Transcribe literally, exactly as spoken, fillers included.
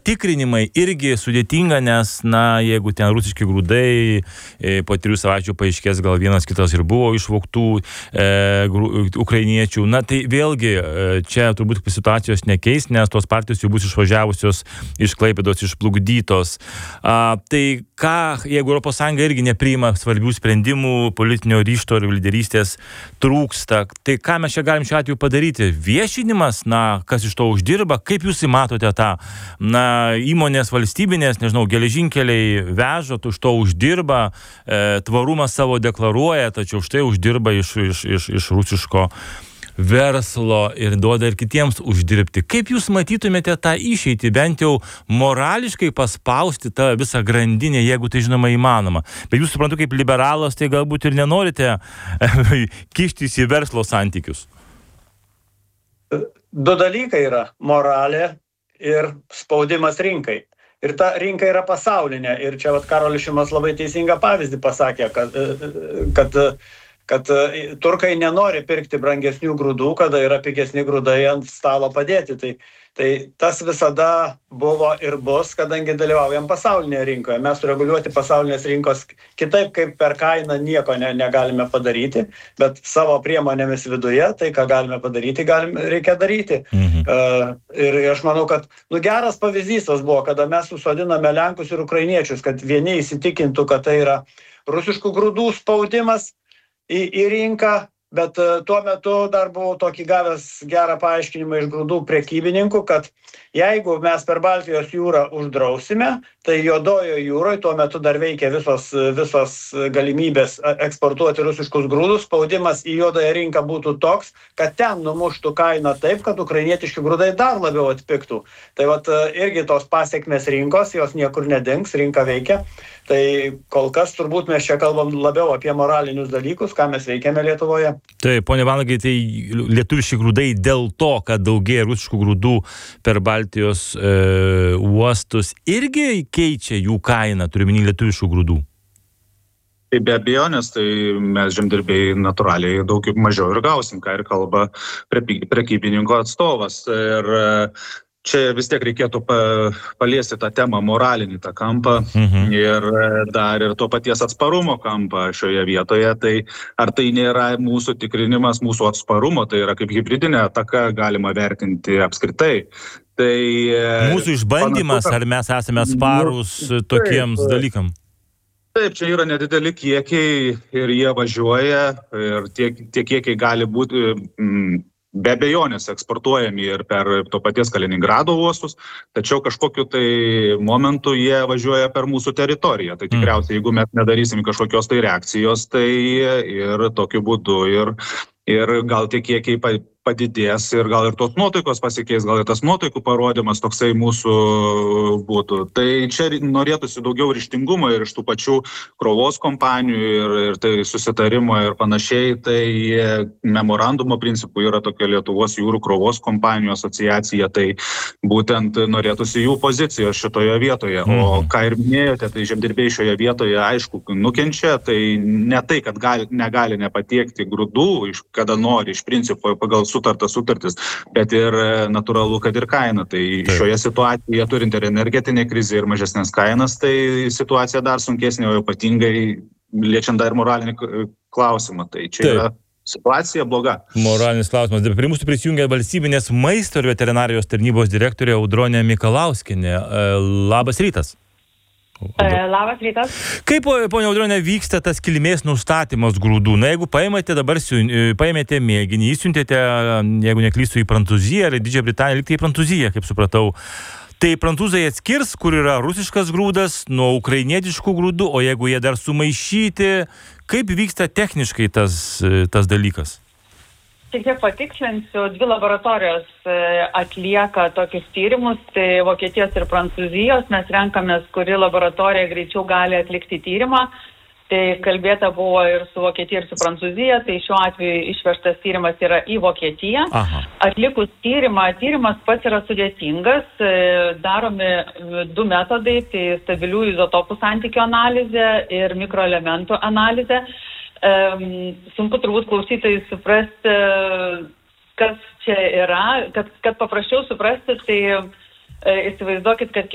patikrinimai irgi sudėtinga, nes, na, jeigu ten rusiški grūdai, e, po trijų savaičių paaiškės, gal vienas kitas ir buvo išvogtų e, grū, ukrainiečių, na, tai vėlgi e, čia turbūt situacijos nekeis, nes tos partijos jau bus išvažiavusios iš Klaipėdos, išplukdytos. A, tai ką, jeigu Europos Sąjunga irgi nepriima svarbių sprendimų, politinio ryžto ir lyderystės trūksta, tai ką mes čia galim šiuo atveju padaryti? Viešinimas, na, kas iš to uždirba, kaip jūs įmatote tą, na, įmonės valstybinės, nežinau, geležinkeliai veža, už to uždirba, e, tvarumą savo deklaruoja, tačiau štai uždirba iš, iš, iš, iš rusiško verslo ir duoda ir kitiems uždirbti. Kaip jūs matytumėte tą išeitį, bent jau morališkai paspausti tą visą grandinę, jeigu tai žinoma įmanoma? Bet jūs, suprantu, kaip liberalas, tai galbūt ir nenorite kištis į verslo santykius. Du dalykai yra moralė ir spaudimas rinkai. Ir ta rinka yra pasaulinė. Ir čia vat Karolis Šimas labai teisingą pavyzdį pasakė, kad, kad, kad turkai nenori pirkti brangesnių grūdų, kada yra pigesni grūdai ant stalo padėti. Tai, tai tas visada buvo ir bus, kadangi dalyvaujam pasaulinėje rinkoje. Mes sureguliuoti pasaulinės rinkos kitaip, kaip per kainą nieko ne, negalime padaryti, bet savo priemonėmis viduje, tai ką galime padaryti, galime, reikia daryti. Mhm. Uh, ir aš manau, kad nu, geras pavyzdys tas buvo, kada mes susodiname Lenkus ir Ukrainiečius, kad vieni įsitikintų, kad tai yra rusiškų grūdų spaudimas į, į rinką, bet uh, tuo metu dar buvau tokį gavęs gerą paaiškinimą iš grūdų prekybininkų, kad jeigu mes per Baltijos jūrą uždrausime, tai juodojoje jūroje tuo metu dar veikia visos, visos galimybės eksportuoti rusiškus grūdus, spaudimas į juodąją rinką būtų toks, kad ten numuštų kainą taip, kad ukrainietiški grūdai dar labiau atpigtų. Tai vat irgi tos pasiekmės rinkos, jos niekur nedings, rinka veikia. Tai kol kas turbūt mes čia kalbam labiau apie moralinius dalykus, ką mes veikiame Lietuvoje. Taip, ponia Vanagai, tai lietuviški grūdai dėl to, kad daugėja rusiškų grūdų per Baltijos e, uostus, irgi keičia jų kainą, turiuomenį lietuviškų grūdų? Tai be abejonės, tai mes žemdirbiai natūraliai daug mažiau ir gausim, ką ir kalba prekybininko atstovas. Ir čia vis tiek reikėtų paliesti tą temą, moralinį tą kampą, mhm. ir dar ir to paties atsparumo kampą šioje vietoje. Tai ar tai nėra mūsų tikrinimas, mūsų atsparumo, tai yra kaip hibridinė ataka galima vertinti apskritai. Tai mūsų išbandymas, ar mes esame atsparūs tokiems taip, dalykams? Taip, čia yra nedideli kiekiai ir jie važiuoja ir tie, tie kiekiai gali būti mm, be abejonės eksportuojami ir per to paties Kaliningrado uostus, tačiau kažkokiu tai momentu jie važiuoja per mūsų teritoriją. Tai tikriausiai, jeigu mes nedarysim kažkokios tai reakcijos, tai ir tokiu būdu ir, ir gal tie kiekiai padidės ir gal ir tos nuotaikos pasikeis, gal ir tas nuotaikų parodymas toksai mūsų būtų. Tai čia norėtųsi daugiau ryžtingumo ir iš tų pačių krovos kompanijų ir, ir tai susitarimo ir panašiai. Tai memorandumo principų yra tokia Lietuvos jūrų krovos kompanijų asociacija, tai būtent norėtųsi jų pozicijos šitoje vietoje. O ką ir minėjote, tai žemdirbiai šioje vietoje aišku nukenčia, tai ne tai, kad gali, negali nepatiekti grūdų, kada nori iš principo pagal sutartas sutartis, bet ir natūralu, kad ir kaina. Tai Taip. Šioje situacijoje turint ir energetinę krizę ir mažesnės kainas, tai situacija dar sunkesnė, o ypatingai liečiant dar moralinį klausimą. Tai čia Taip. Yra situacija bloga. Moralinis klausimas. Prie mūsų prisijungia valstybinės maisto ir veterinarijos tarnybos direktorė Audronė Mikalauskienė. Labas rytas. Labas rytas. Kaip, ponia Audronė, vyksta tas kilmės nustatymas grūdų? Na, jeigu paimate dabar, paimėte mėginį, įsiuntėte, jeigu neklystu, į Prancūziją ar į Didžiąją Britaniją, liktai į Prancūziją, kaip supratau, tai prancūzai atskirs, kur yra rusiškas grūdas nuo ukrainietiškų grūdų, o jeigu jie dar sumaišyti, kaip vyksta techniškai tas, tas dalykas? Šiek tiek patikslinsiu, dvi laboratorijos atlieka tokius tyrimus, tai Vokietijos ir Prancūzijos. Mes renkamės, kuri laboratorija greičiau gali atlikti tyrimą. Tai kalbėta buvo ir su Vokietija, ir su Prancūzija, tai šiuo atveju išvežtas tyrimas yra į Vokietiją. Aha. Atlikus tyrimą, tyrimas pats yra sudėtingas, daromi du metodai, tai stabilių izotopų santykių analizė ir mikroelementų analizė. Um, sunku turbūt klausytojai suprasti, kas čia yra, kad, kad paprasčiau suprasti, tai e, įsivaizduokit, kad